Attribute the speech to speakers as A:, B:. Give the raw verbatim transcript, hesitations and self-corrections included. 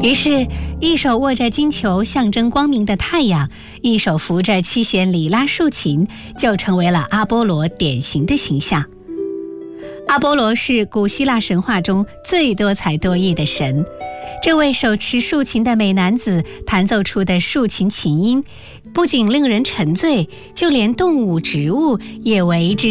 A: 于是，一手握着金球象征光明的太阳，一手扶着七弦里拉竖琴，就成为了阿波罗典型的形象。阿波罗是古希腊神话中最多才多艺的神。这位手持竖琴的美男子弹奏出的竖琴琴音，不仅令人沉醉，就连动物、植物也为之